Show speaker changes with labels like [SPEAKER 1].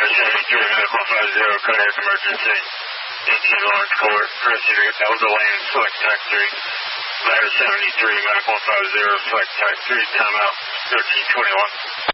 [SPEAKER 1] 73, medical 50, cardiac emergency. 18 Lawrence Court, proceed to Elder Lane, select TAC 3. Ladder 73, medical 50, select TAC 3, timeout 1321.